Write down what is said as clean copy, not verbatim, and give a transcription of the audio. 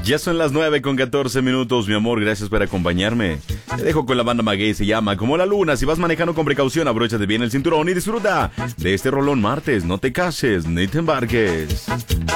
Ya son las 9:14, mi amor. Gracias por acompañarme. Te dejo con la banda Maguey, se llama Como la Luna. Si vas manejando con precaución, abróchate bien el cinturón y disfruta de este rolón martes. No te cases ni te embarques.